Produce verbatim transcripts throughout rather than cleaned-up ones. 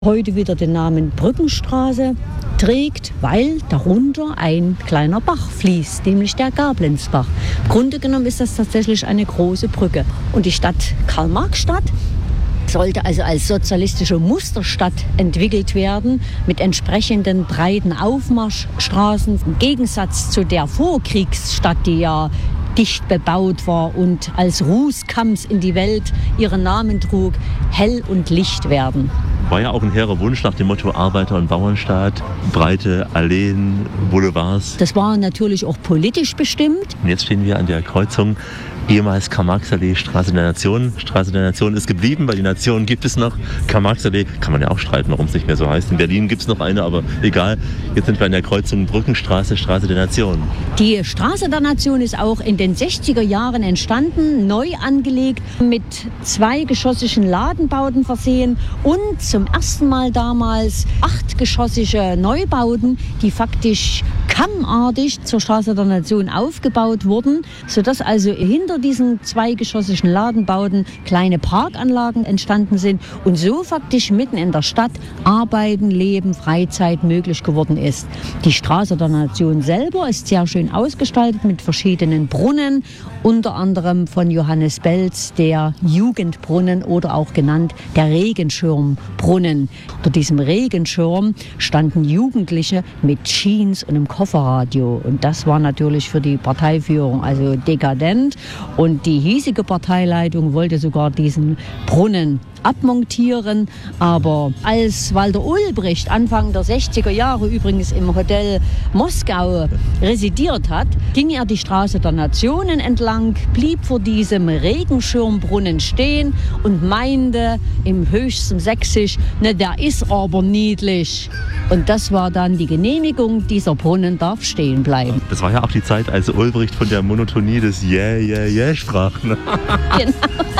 Heute wieder den Namen Brückenstraße trägt, weil darunter ein kleiner Bach fließt, nämlich der Gablenzbach. Im Grunde genommen ist das tatsächlich eine große Brücke. Und die Stadt Karl-Marx-Stadt sollte also als sozialistische Musterstadt entwickelt werden, mit entsprechenden breiten Aufmarschstraßen. Im Gegensatz zu der Vorkriegsstadt, die ja dicht bebaut war und als Rußkamms in die Welt ihren Namen trug, hell und Licht werden. War ja auch ein hehrer Wunsch nach dem Motto Arbeiter- und Bauernstaat, breite Alleen, Boulevards. Das war natürlich auch politisch bestimmt. Und jetzt stehen wir an der Kreuzung, ehemals Karl-Marx-Allee, Straße der Nation. Straße der Nation ist geblieben, weil die Nation gibt es noch. Karl-Marx-Allee kann man ja auch streiten, warum es nicht mehr so heißt. In Berlin gibt es noch eine, aber egal. Jetzt sind wir an der Kreuzung Brückenstraße, Straße der Nation. Die Straße der Nation ist auch in den sechziger Jahren entstanden, neu angelegt, mit zweigeschossigen Ladenbauten versehen und zum ersten Mal damals achtgeschossige Neubauten, die faktisch kammartig zur Straße der Nation aufgebaut wurden, sodass also hinter diesen zweigeschossigen Ladenbauten kleine Parkanlagen entstanden sind und so faktisch mitten in der Stadt Arbeiten, Leben, Freizeit möglich geworden ist. Die Straße der Nation selber ist sehr schön ausgestaltet mit verschiedenen Brunnen, unter anderem von Johannes Belz der Jugendbrunnen oder auch genannt der Regenschirmbrunnen. Unter diesem Regenschirm standen Jugendliche mit Jeans und einem Kofferradio und das war natürlich für die Parteiführung also dekadent und die hiesige Parteileitung wollte sogar diesen Brunnen abmontieren, aber als Walter Ulbricht Anfang der sechziger Jahre übrigens im Hotel Moskau residiert hat, ging er die Straße der Nationen entlang, blieb vor diesem Regenschirmbrunnen stehen und meinte im höchsten Sächsisch, ne, der ist aber niedlich. Und das war dann die Genehmigung, dieser Brunnen darf stehen bleiben. Das war ja auch die Zeit, als Ulbricht von der Monotonie des Yeah, yeah, yeah sprach. Ne? Genau.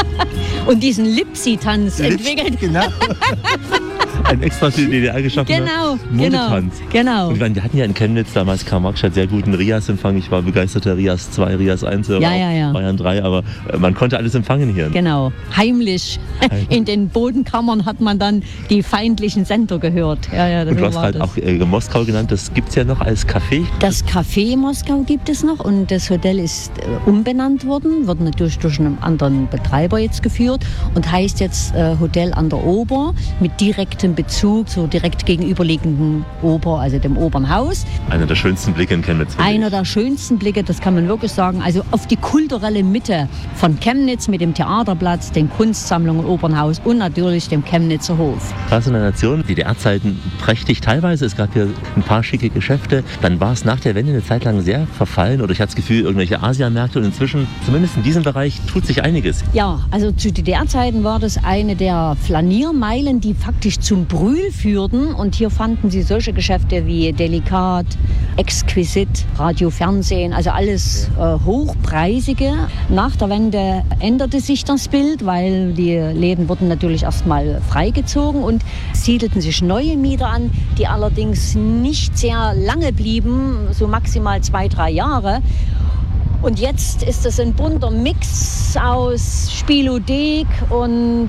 Und diesen Lipsi-Tanz entwickelt. Genau. Ein extra für die D D R geschaffener genau, Modetanz. Genau. Und wir hatten ja in Chemnitz damals, Karl-Marx-Stadt, sehr guten Rias-Empfang. Ich war begeisterter Rias zwei, Rias eins, ja, ja, ja. Bayern drei, aber man konnte alles empfangen hier. Genau, heimlich. In den Bodenkammern hat man dann die feindlichen Sender gehört. Ja, ja, und du hast halt das. auch äh, Moskau genannt, das gibt es ja noch als Café. Das Café Moskau gibt es noch und das Hotel ist äh, umbenannt worden, wird natürlich durch einen anderen Betreiber jetzt geführt und heißt jetzt äh, Hotel an der Ober mit direktem Bezug zur direkt gegenüberliegenden Oper, also dem Obernhaus. Einer der schönsten Blicke in Chemnitz. Einer der schönsten Blicke, das kann man wirklich sagen, also auf die kulturelle Mitte von Chemnitz mit dem Theaterplatz, den Kunstsammlungen, Opernhaus und natürlich dem Chemnitzer Hof. Straße der Nation, D D R-Zeiten prächtig teilweise, es gab hier ein paar schicke Geschäfte. Dann war es nach der Wende eine Zeit lang sehr verfallen oder ich hatte das Gefühl, irgendwelche Asiamärkte und inzwischen, zumindest in diesem Bereich, tut sich einiges. Ja, also zu D D R-Zeiten war das eine der Flaniermeilen, die faktisch zum Brühl führten und hier fanden Sie solche Geschäfte wie Delikat, Exquisit, Radio, Fernsehen, also alles äh, hochpreisige. Nach der Wende änderte sich das Bild, weil die Läden wurden natürlich erstmal freigezogen und siedelten sich neue Mieter an, die allerdings nicht sehr lange blieben, so maximal zwei, drei Jahre. Und jetzt ist es ein bunter Mix aus Spielothek und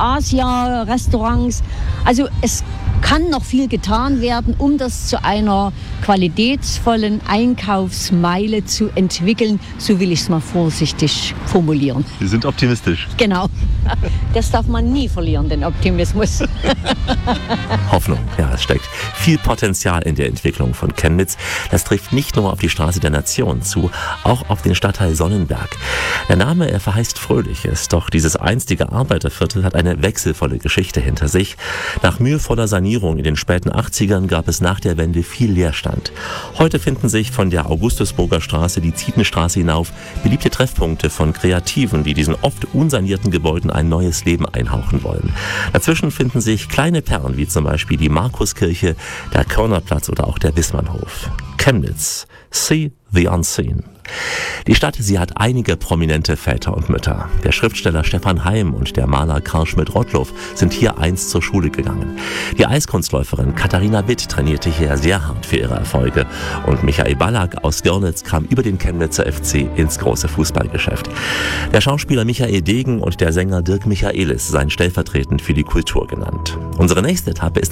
Asia-Restaurants. Also es kann noch viel getan werden, um das zu einer qualitätsvollen Einkaufsmeile zu entwickeln. So will ich es mal vorsichtig formulieren. Sie sind optimistisch. Genau. Das darf man nie verlieren, den Optimismus. Hoffnung, ja, es steckt viel Potenzial in der Entwicklung von Chemnitz. Das trifft nicht nur auf die Straße der Nation zu, auch auf den Stadtteil Sonnenberg. Der Name, er verheißt Fröhliches, doch dieses einstige Arbeiterviertel hat eine wechselvolle Geschichte hinter sich. Nach mühevoller Sanierung in den späten achtzigern gab es nach der Wende viel Leerstand. Heute finden sich von der Augustusburger Straße die Zietenstraße hinauf beliebte Treffpunkte von Kreativen, die diesen oft unsanierten Gebäuden ein neues Leben einhauchen wollen. Dazwischen finden sich kleine Perlen, wie zum Beispiel die Markuskirche, der Körnerplatz oder auch der Wissmannhof. Chemnitz. See the unseen. Die Stadt, sie hat einige prominente Väter und Mütter. Der Schriftsteller Stefan Heym und der Maler Karl Schmidt-Rottluff sind hier einst zur Schule gegangen. Die Eiskunstläuferin Katharina Witt trainierte hier sehr hart für ihre Erfolge. Und Michael Ballack aus Görlitz kam über den Chemnitzer F C ins große Fußballgeschäft. Der Schauspieler Michael Degen und der Sänger Dirk Michaelis seien stellvertretend für die Kultur genannt. Unsere nächste Etappe ist